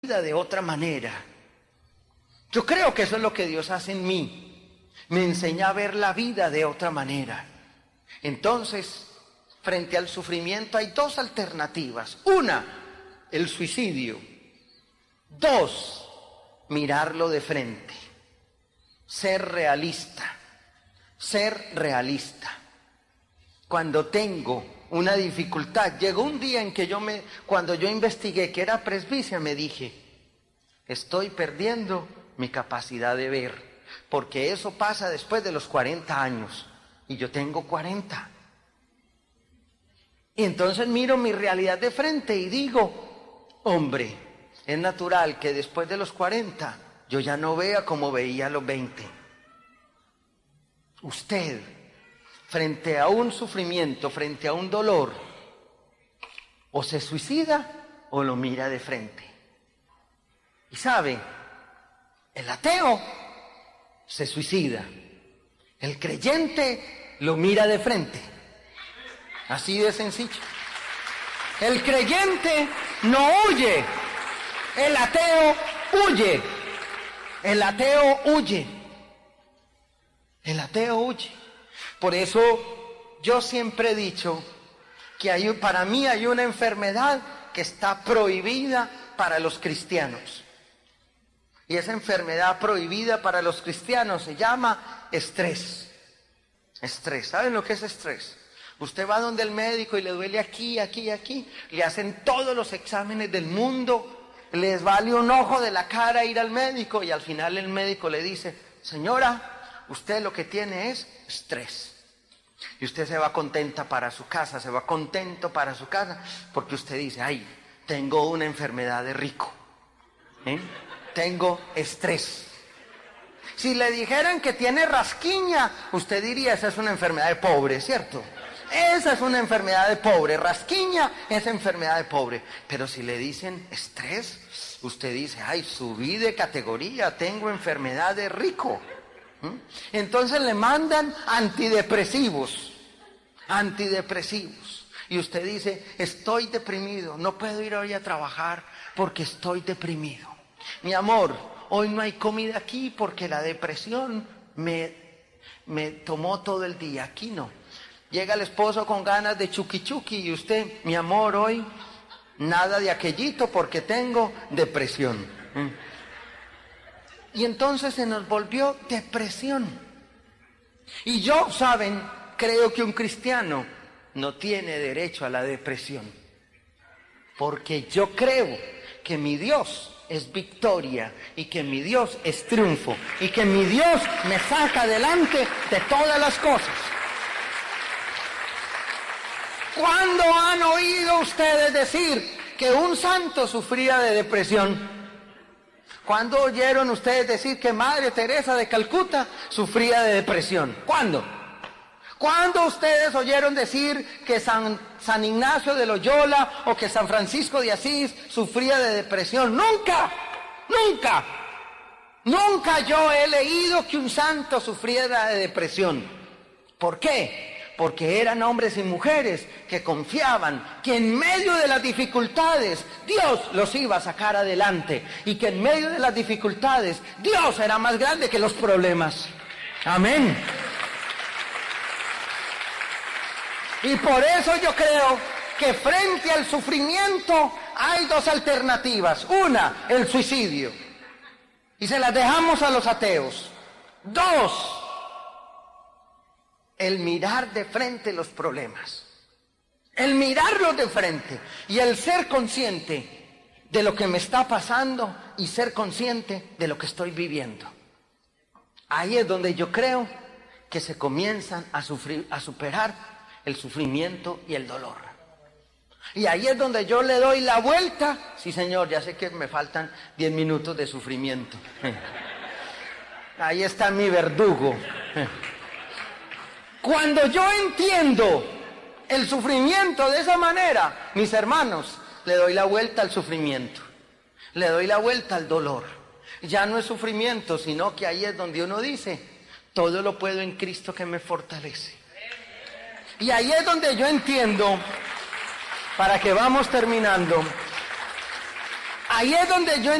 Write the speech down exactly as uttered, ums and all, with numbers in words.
vida de otra manera. Yo creo que eso es lo que Dios hace en mí. Me enseña a ver la vida de otra manera. Entonces, frente al sufrimiento hay dos alternativas. Una, el suicidio. Dos, mirarlo de frente. Ser realista. Ser realista. Cuando tengo una dificultad, llegó un día en que yo me, cuando yo investigué que era presbicia, me dije, estoy perdiendo mi capacidad de ver, porque eso pasa después de los cuarenta años, y yo tengo cuarenta. Y entonces miro mi realidad de frente y digo, hombre, es natural que después de los cuarenta yo ya no vea como veía a los veinte. Usted, frente a un sufrimiento, frente a un dolor, o se suicida o lo mira de frente. Y sabe, el ateo se suicida, el creyente lo mira de frente. Así de sencillo. El creyente no huye, el ateo huye. El ateo huye. El ateo huye. Por eso yo siempre he dicho que hay, para mí hay una enfermedad que está prohibida para los cristianos. Y esa enfermedad prohibida para los cristianos se llama estrés. Estrés. ¿Saben lo que es estrés? Usted va donde el médico y le duele aquí, aquí, aquí. Le hacen todos los exámenes del mundo. Les vale un ojo de la cara ir al médico y al final el médico le dice, señora, usted lo que tiene es estrés. Y usted se va contenta para su casa, se va contento para su casa, porque usted dice, ay, tengo una enfermedad de rico. ¿Eh? Tengo estrés. Si le dijeran que tiene rasquiña, usted diría, esa es una enfermedad de pobre, ¿cierto? Esa es una enfermedad de pobre. Rasquiña es enfermedad de pobre. Pero si le dicen estrés, usted dice, ay, subí de categoría, tengo enfermedad de rico. Entonces le mandan antidepresivos, antidepresivos. Y usted dice, estoy deprimido, no puedo ir hoy a trabajar porque estoy deprimido. Mi amor, hoy no hay comida aquí porque la depresión me, me tomó todo el día. Aquí no. Llega el esposo con ganas de chuki chuki y usted, mi amor, hoy nada de aquellito porque tengo depresión. Y entonces se nos volvió depresión. Y yo, ¿saben? Creo que un cristiano no tiene derecho a la depresión. Porque yo creo que mi Dios es victoria y que mi Dios es triunfo y que mi Dios me saca adelante de todas las cosas. ¿Cuándo han oído ustedes decir que un santo sufría de depresión? ¿Cuándo oyeron ustedes decir que Madre Teresa de Calcuta sufría de depresión? ¿Cuándo? ¿Cuándo ustedes oyeron decir que San, San Ignacio de Loyola o que San Francisco de Asís sufría de depresión? ¡Nunca! ¡Nunca! Nunca yo he leído que un santo sufriera de depresión. ¿Por qué? Porque eran hombres y mujeres que confiaban que en medio de las dificultades Dios los iba a sacar adelante y que en medio de las dificultades Dios era más grande que los problemas. Amén. Y por eso yo creo que frente al sufrimiento hay dos alternativas. Una, el suicidio. Y se las dejamos a los ateos. Dos, el mirar de frente los problemas, el mirarlos de frente y el ser consciente de lo que me está pasando y ser consciente de lo que estoy viviendo. Ahí es donde yo creo que se comienzan a sufrir, a superar el sufrimiento y el dolor. Y ahí es donde yo le doy la vuelta. Sí, señor, ya sé que me faltan diez minutos de sufrimiento. Ahí está mi verdugo. Cuando yo entiendo el sufrimiento de esa manera, mis hermanos, le doy la vuelta al sufrimiento, le doy la vuelta al dolor. Ya no es sufrimiento, sino que ahí es donde uno dice, todo lo puedo en Cristo que me fortalece. Y ahí es donde yo entiendo, para que vamos terminando, ahí es donde yo